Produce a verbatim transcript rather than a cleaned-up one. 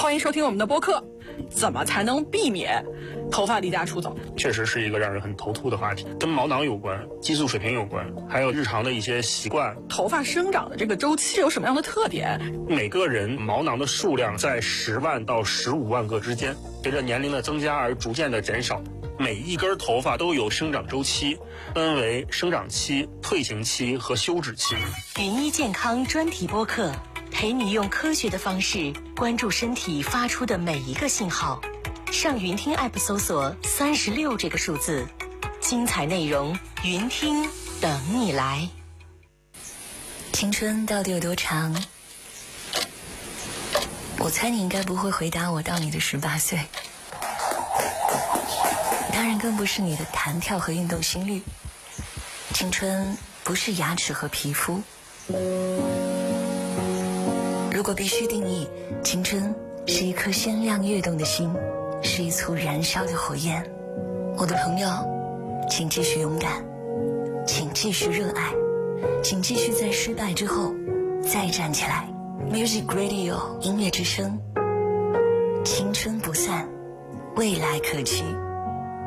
欢迎收听我们的播客。怎么才能避免头发离家出走？ 确实是一个让人很头秃的话题，跟毛囊有关，激素水平有关，还有日常的一些习惯。 头发生长的这个周期有什么样的特点？ 每个人毛囊的数量在十万到十五万个之间，随着年龄的增加而逐渐的减少。每一根头发都有生长周期，分为生长期、退行期和休止期。 云医健康专题播客，陪你用科学的方式关注身体发出的每一个信号。上云听 App 搜索三十六这个数字，精彩内容云听等你来。 青春到底有多长？我猜你应该不会回答我到你的十八岁，当然更不是你的弹跳和运动心率。青春不是牙齿和皮肤。如果必须定义，青春是一颗鲜亮跃动的心，是一簇燃烧的火焰。我的朋友，请继续勇敢，请继续热爱，请继续在失败之后再站起来。 Music Radio 音乐之声，青春不散，未来可期。